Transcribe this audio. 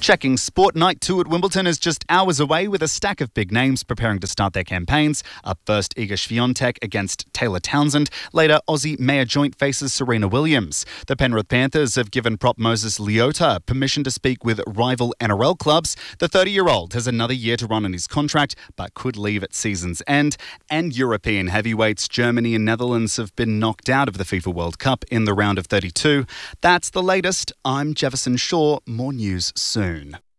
Checking Sport Night 2 at Wimbledon is just hours away with a stack of big names preparing to start their campaigns. Up first, Iga Swiatek against Taylor Townsend. Later, Aussie Maya Joint faces Serena Williams. The Penrith Panthers have given prop Moses Leota permission to speak with rival NRL clubs. The 30-year-old has another year to run on his contract, but could leave at season's end. And European heavyweights Germany and Netherlands have been knocked out of the FIFA World Cup in the round of 32. That's the latest. I'm Jefferson Shaw. More news soon.